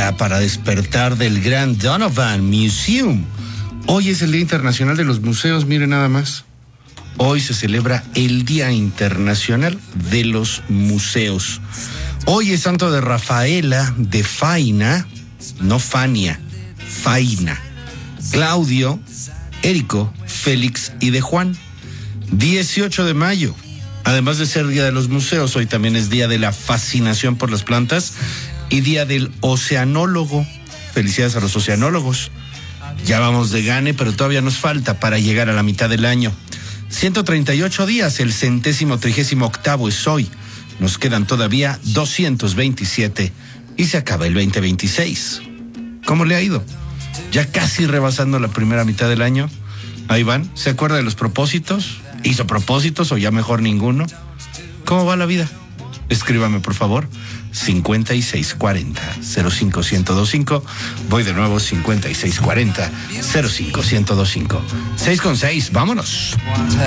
día para despertar del Grand Donovan Museum. Hoy es el Día Internacional de los Museos, miren nada más. Hoy se celebra el Día Internacional de los Museos. Hoy es santo de Rafaela, de Faina, no Fania, Faina, Claudio, Érico, Félix y de Juan. 18 de mayo. Además de ser Día de los Museos, hoy también es Día de la Fascinación por las Plantas y Día del Oceanólogo. Felicidades a los oceanólogos. Ya vamos de gane, pero todavía nos falta para llegar a la mitad del año. 138 días, el 138º es hoy. Nos quedan todavía 227 y se acaba el 2026. ¿Cómo le ha ido? Ya casi rebasando la primera mitad del año. Ahí van. ¿Se acuerda de los propósitos? ¿Hizo propósitos o ya mejor ninguno? ¿Cómo va la vida? Escríbame, por favor. 5640-05125. Voy de nuevo, 5640-05125. 6 con 6, vámonos.